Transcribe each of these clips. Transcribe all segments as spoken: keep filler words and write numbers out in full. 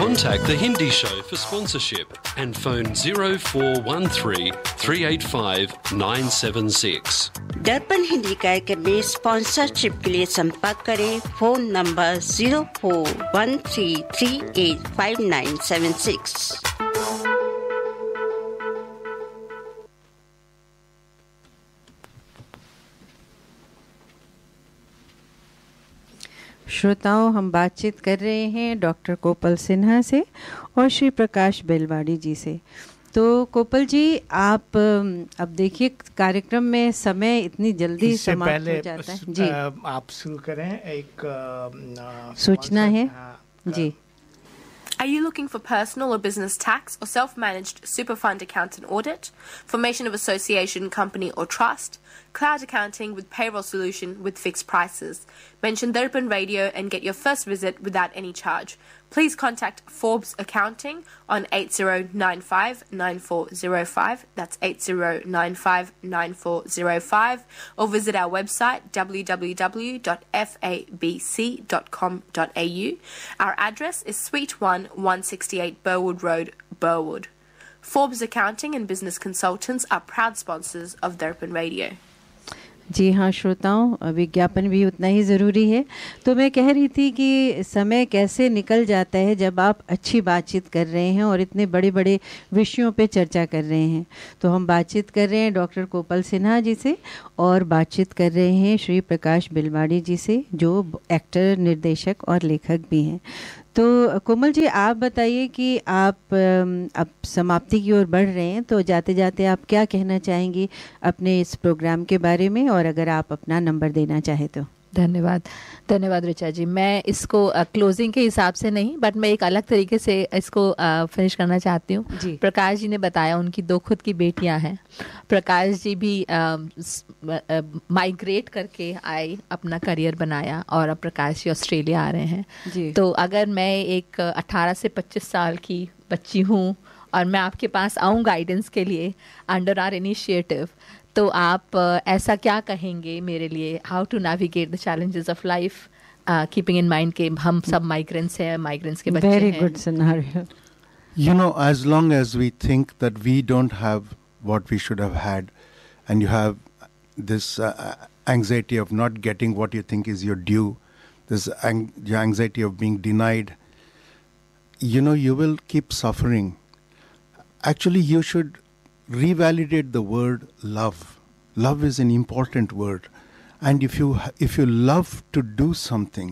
Contact The Hindi Show for sponsorship and phone zero four one three, three eight five, nine seven six. दर्पण हिंदी कार्यक्रम में sponsorship के लिए संपर्क करें phone number zero four one three, three eight five, nine seven six. श्रोताओं, हम बातचीत कर रहे हैं डॉक्टर कोपल सिन्हा से और श्री प्रकाश बेलवाड़ी जी से। तो कोपल जी, आप अब देखिए कार्यक्रम में समय इतनी जल्दी समाप्त हो जाता है जी। आप शुरू करें, एक सूचना है जी। Are you looking for personal or business tax or self-managed super fund account and audit, formation of association, company or trust, cloud accounting with payroll solution with fixed prices? Mention Darpan Radio and get your first visit without any charge. Please contact Forbes Accounting on eight zero nine five, nine four zero five, that's eight zero nine five, nine four zero five, or visit our website w w w dot f a b c dot com dot a u. Our address is Suite one, one sixty-eight Burwood Road, Burwood. Forbes Accounting and Business Consultants are proud sponsors of Darpan Radio. जी हाँ श्रोताओं, विज्ञापन भी उतना ही ज़रूरी है। तो मैं कह रही थी कि समय कैसे निकल जाता है जब आप अच्छी बातचीत कर रहे हैं और इतने बड़े बड़े विषयों पे चर्चा कर रहे हैं। तो हम बातचीत कर रहे हैं डॉक्टर कोपल सिन्हा जी से और बातचीत कर रहे हैं श्री प्रकाश बेलवाड़ी जी से, जो एक्टर, निर्देशक और लेखक भी हैं। तो कोमल जी, आप बताइए कि आप अब समाप्ति की ओर बढ़ रहे हैं, तो जाते जाते आप क्या कहना चाहेंगी अपने इस प्रोग्राम के बारे में, और अगर आप अपना नंबर देना चाहें तो। धन्यवाद धन्यवाद ऋचा जी। मैं इसको क्लोजिंग के हिसाब से नहीं, बट मैं एक अलग तरीके से इसको फिनिश करना चाहती हूँ। प्रकाश जी ने बताया उनकी दो खुद की बेटियां हैं। प्रकाश जी भी माइग्रेट करके आए, अपना करियर बनाया और अब प्रकाश जी ऑस्ट्रेलिया आ रहे हैं। तो अगर मैं एक अठारह से पच्चीस साल की बच्ची हूँ और मैं आपके पास आऊँ गाइडेंस के लिए अंडर आर इनिशिएटिव, तो आप ऐसा क्या कहेंगे मेरे लिए, how to navigate the challenges of life, keeping in mind के हम सब माइग्रेंट्स हैं, माइग्रेंट्स के बच्चे हैं। Very good scenario. You know, as long as we think that we don't have what we should have had, and you have this uh, anxiety of not getting what you think is your due, this ang- anxiety of being denied, you know, you will keep suffering. Actually, you should revalidate the word love. Love is an important word, and if you if you love to do something,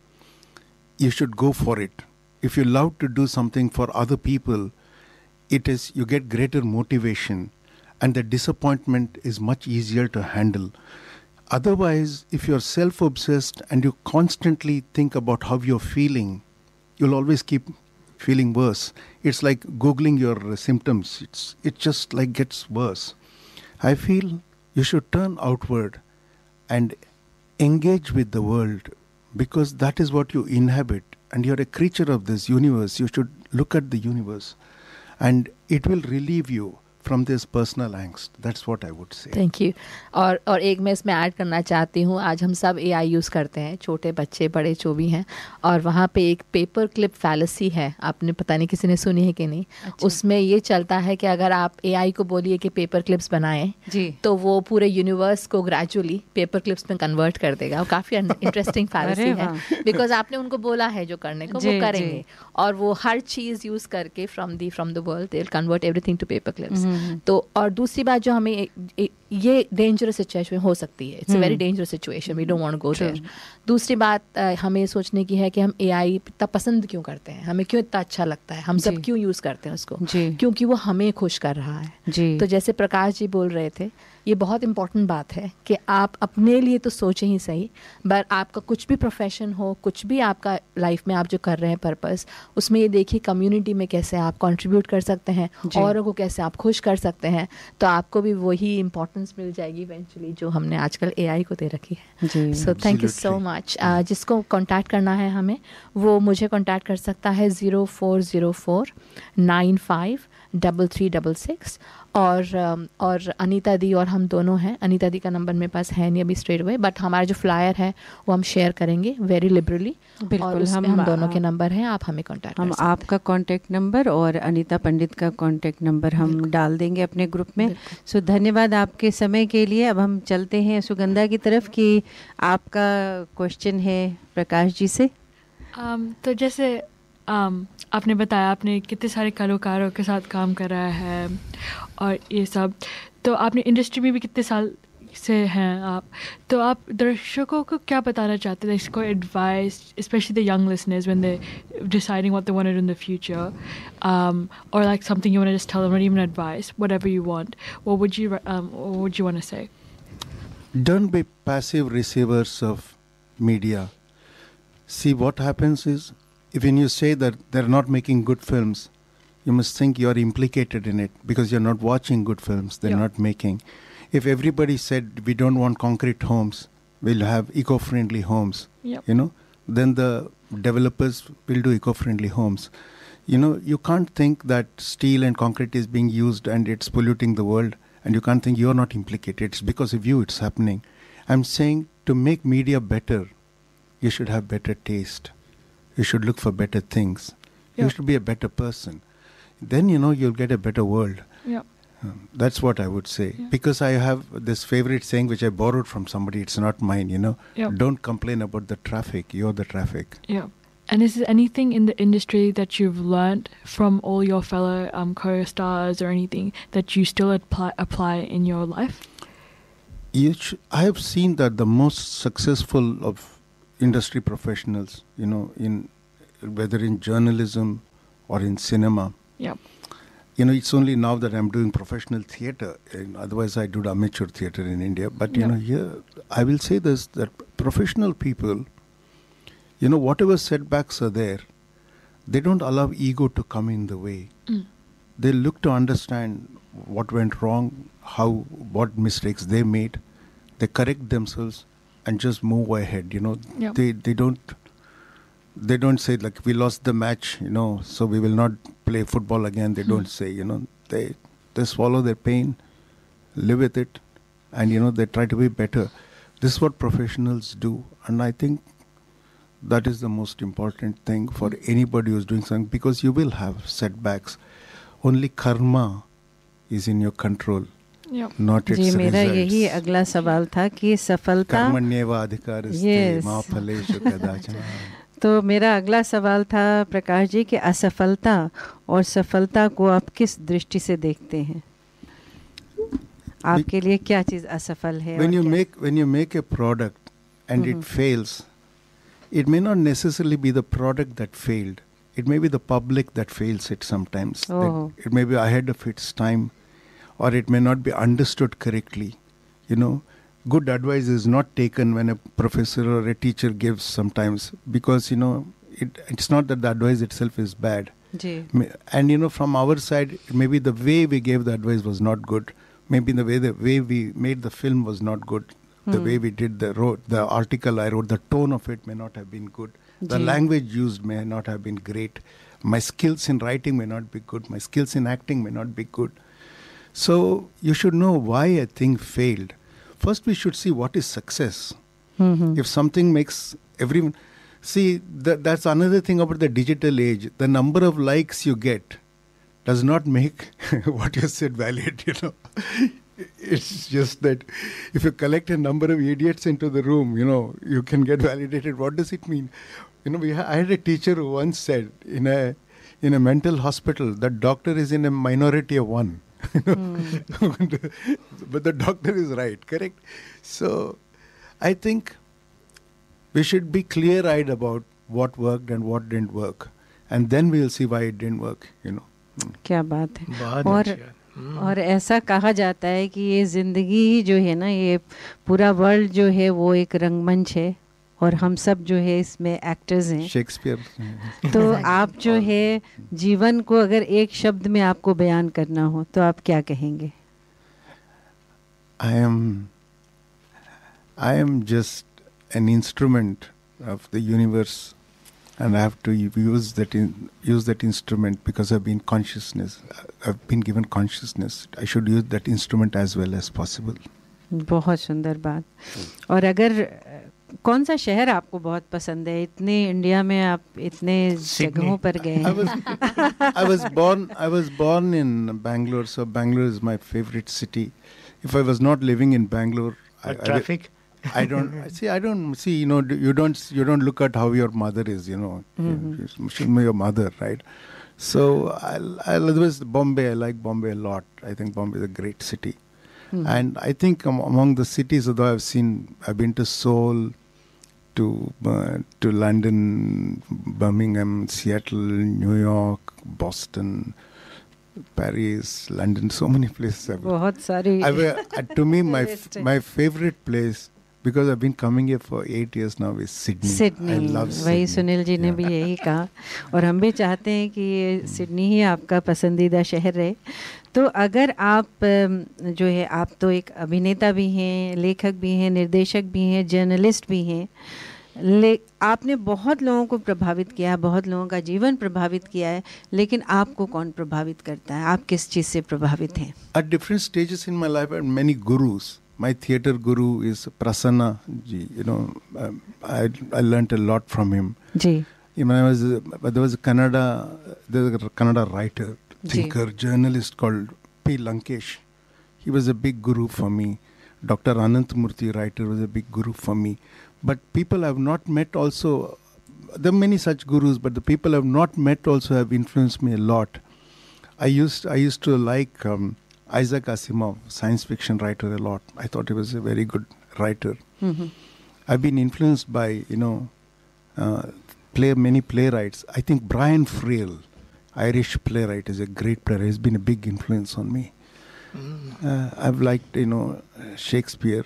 you should go for it. If you love to do something for other people, it is you get greater motivation, and the disappointment is much easier to handle. Otherwise, if you're self-obsessed and you constantly think about how you're feeling, you'll always keep feeling worse. It's like Googling your uh, symptoms. It's it just like gets worse. I feel you should turn outward and engage with the world, because that is what you inhabit, and you're a creature of this universe. You should look at the universe, and it will relieve you from this personal angst. That's what I would say. Thank you. और और एक मैं इसमें add करना चाहती हूँ, आज हम सब ए आई यूज़ करते हैं, छोटे बच्चे बड़े जो भी हैं, और वहाँ पे एक पेपर क्लिप फैलेसी है, आपने पता नहीं किसी ने सुनी है कि नहीं। अच्छा। उसमें ये चलता है कि अगर आप ए आई को बोलिए कि पेपर क्लिप्स बनाएं जी, तो वो पूरे यूनिवर्स को ग्रेजुअली पेपर क्लिप्स में कन्वर्ट कर देगा। वो काफ़ी इंटरेस्टिंग फैलेसी है, बिकॉज आपने उनको बोला है जो करने को वो करेंगे, और वो हर चीज़ यूज़ करके from the from the world they will convert everything to paper clips. तो और दूसरी बात जो हमें ये डेंजरस सिचुएशन हो सकती है, it's a very dangerous situation, we don't want to go there. दूसरी बात हमें सोचने की है कि हम ए आई इतना पसंद क्यों करते हैं, हमें क्यों इतना अच्छा लगता है, हम सब क्यों यूज़ करते हैं उसको, क्योंकि वो हमें खुश कर रहा है। तो जैसे प्रकाश जी बोल रहे थे, ये बहुत इंपॉर्टेंट बात है कि आप अपने लिए तो सोचें ही सही, बट आपका कुछ भी प्रोफेशन हो, कुछ भी आपका लाइफ में आप जो कर रहे हैं पर्पस, उसमें ये देखिए कम्युनिटी में कैसे आप कंट्रीब्यूट कर सकते हैं, औरों को कैसे आप खुश कर सकते हैं, तो आपको भी वही इंपॉर्टेंस मिल जाएगी इवेंचुअली जो हमने आजकल ए आई को दे रखी है। So thank you so much. जिसको कॉन्टैक्ट करना है हमें, वो मुझे कॉन्टैक्ट कर सकता है zero four zero four nine five double three double six, और um, और अनीता दी और हम दोनों हैं. अनीता दी का नंबर मेरे पास है नहीं अभी स्ट्रेट अवे, बट हमारा जो फ्लायर है वो हम शेयर करेंगे वेरी लिबरली. और उसमें हम, हम दोनों के नंबर हैं, आप हमें कांटेक्ट कर सकते हैं. हम आपका कांटेक्ट नंबर और अनीता पंडित का कांटेक्ट नंबर हम डाल देंगे अपने ग्रुप में. सो so, धन्यवाद आपके समय के लिए. अब हम चलते हैं सुगंधा की तरफ कि आपका क्वेश्चन है प्रकाश जी से. um, तो जैसे um, आपने बताया आपने कितने सारे कलाकारों के साथ काम कर रहा है और ये सब, तो आपने इंडस्ट्री में भी कितने साल से हैं आप, तो आप दर्शकों को क्या बताना चाहते हैं, इसको advice specially the young listeners when they deciding what they want to do in the future, um or like something you want to just tell them, not even advice, whatever you want, what would you um what would you want to say? Don't be passive receivers of media. See, what happens is, if when you say that they're not making good films, you must think you are implicated in it because you're not watching good films they're Yeah. not making. If everybody said we don't want concrete homes, we'll have eco-friendly homes, Yep. you know, then the developers will do eco-friendly homes. You know, you can't think that steel and concrete is being used and it's polluting the world, and you can't think you're not implicated. It's because of you it's happening. I'm saying to make media better, you should have better taste. You should look for better things. Yeah. You should be a better person. Then, you know, you'll get a better world. Yeah. Um, that's what I would say. Yeah. Because I have this favorite saying which I borrowed from somebody. It's not mine, you know. Yeah. Don't complain about the traffic. You're the traffic. Yeah. And is there anything in the industry that you've learned from all your fellow um, co-stars or anything that you still apply, apply in your life? You sh- I have seen that the most successful of industry professionals, you know, in whether in journalism or in cinema, Yeah. you know, it's only now that I'm doing professional theatre. And otherwise, I did amateur theatre in India. But, you Yeah. know, here, I will say this, that professional people, you know, whatever setbacks are there, they don't allow ego to come in the way. Mm. They look to understand what went wrong, how, what mistakes they made. They correct themselves and just move ahead, you know. Yeah. They, they don't... They don't say, like, we lost the match, you know, so we will not play football again. They don't say, you know, they they swallow their pain, live with it, and, you know, they try to be better. This is what professionals do. And I think that is the most important thing for anybody who's doing something, because you will have setbacks. Only karma is in your control, Yeah. not its ji results. मेरा यही अगला सवाल था कि सफलता कर्मण्येव अधिकारस्ते Yes. मा फलेषु कदाचन. तो मेरा अगला सवाल था प्रकाश जी कि असफलता और सफलता को आप किस दृष्टि से देखते हैं? आपके लिए क्या चीज़ असफल है? When और you क्या- make when you make a product and it fails, it may not necessarily be the product that failed. It may be the public that fails it sometimes. That Oh. it may be ahead of its time, or it may not be understood correctly. You know, good advice is not taken when a professor or a teacher gives sometimes, because, you know, it, it's not that the advice itself is bad. Ji May- And, you know, from our side, maybe the way we gave the advice was not good. Maybe the way the way we made the film was not good. The Hmm. way we did the wrote, the article I wrote, the tone of it may not have been good. The ji. language used may not have been great. My skills in writing may not be good. My skills in acting may not be good. So you should know why a thing failed. First, we should see what is success. Hmm If something makes everyone see, that, that's another thing about the digital age. The number of likes you get does not make what you said valid, you know. It's just that if you collect a number of idiots into the room, you know, you can get validated. What does it mean? You know, we ha- I had a teacher who once said in a in a mental hospital that doctor is in a minority of one. You know? But the doctor is right, correct? So I think we should be clear-eyed about what worked and what didn't work. And then we'll see why it didn't work, you know. क्या बात है. बहुत और अच्छा. हम्म. और ऐसा कहा जाता है कि ये ज़िंदगी ही जो है ना, ये पूरा वर्ल्ड जो है वो एक रंगमंच है और हम सब जो है इसमें एक्टर्स हैं. शेक्सपियर. तो आप जो है जीवन को अगर एक शब्द में आपको बयान करना हो तो आप क्या कहेंगे? I am I am just an instrument of the universe, and I have to use that in, use that instrument because I've been consciousness. I've been given consciousness. I should use that instrument as well as possible. बहुत सुंदर बात. और अगर कौन सा शहर आपको बहुत पसंद है? इतने इंडिया में आप इतने जगहों पर गए हैं. I was, I was born. I was born in Bangalore, so Bangalore is my favorite city. If I was not living in Bangalore, I, traffic. I, I don't see. I don't see. You know, you don't. You don't look at how your mother is. You know, mm-hmm. She's your mother, right? So I, I was Bombay. I like Bombay a lot. I think Bombay is a great city. Mm-hmm. And I think um, among the cities, although I've seen, I've been to Seoul, to uh, to London, Birmingham, Seattle, New York, Boston, Paris, London, so many places. बहुत सारी. Uh, to me, my f- my favorite place, because I've been coming here for eight years now, is Sydney. Sydney. I love Sydney. वही सुनील जी ने भी यही कहा और हम भी चाहते हैं कि ये सिडनी ही आपका पसंदीदा शहर रहे. तो अगर आप जो है, आप तो एक अभिनेता भी हैं, लेखक भी हैं, निर्देशक भी हैं, जर्नलिस्ट भी हैं, ले आपने बहुत लोगों को प्रभावित किया है, बहुत लोगों का जीवन प्रभावित किया है, लेकिन आपको कौन प्रभावित करता है? आप किस चीज़ से प्रभावित हैं? At different stages in my life, I had many gurus. My theatre guru is Prasanna ji. You know, um, I I learnt a lot from him. Ji. When I was, uh, there was a Kannada, there was a Kannada writer, thinker, journalist called P. Lankesh. He was a big guru for me. Doctor Ananthamurthy, writer, was a big guru for me. But people I have not met also, there are many such gurus, but the people I have not met also have influenced me a lot. I used I used to like um, Isaac Asimov, science fiction writer, a lot. I thought he was a very good writer. Mm-hmm. I've been influenced by, you know, uh, play many playwrights. I think Brian Friel, Irish playwright, is a great playwright. He's been a big influence on me. Mm. Uh, I've liked, you know, Shakespeare.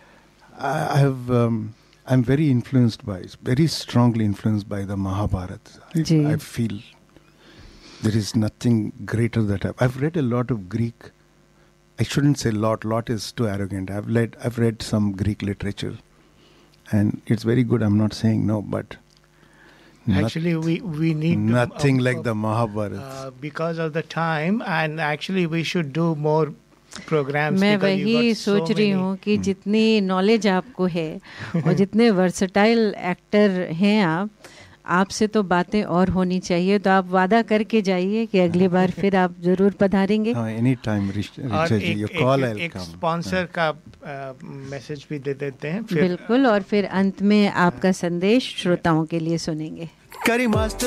I, I have, um, I'm very influenced by, very strongly influenced by the Mahabharata. I, I feel there is nothing greater that I've, I've read a lot of Greek. I shouldn't say lot. Lot is too arrogant. I've read, I've read some Greek literature, and it's very good. I'm not saying no, but actually, we we need nothing to, uh, like the Mahabharata uh, because of the time, and actually we should do more programs. मैं वही सोच रही हूँ कि जितनी knowledge आपको है और जितने वर्सटाइल एक्टर हैं आप, आपसे तो बातें और होनी चाहिए. तो आप वादा करके जाइए कि अगली बार फिर आप जरूर पधारेंगे. Any time. और एक, एक, एक स्पॉन्सर का मैसेज भी दे देते हैं फिर. बिल्कुल. और फिर अंत में आपका संदेश श्रोताओं के लिए सुनेंगे.